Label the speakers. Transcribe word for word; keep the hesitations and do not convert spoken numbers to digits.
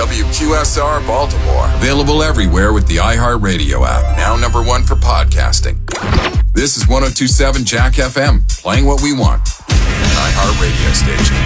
Speaker 1: W Q S R Baltimore. Available everywhere with the iHeartRadio app. Now number one for podcasting. This is one oh two point seven Jack F M. Playing what we want. An iHeartRadio station.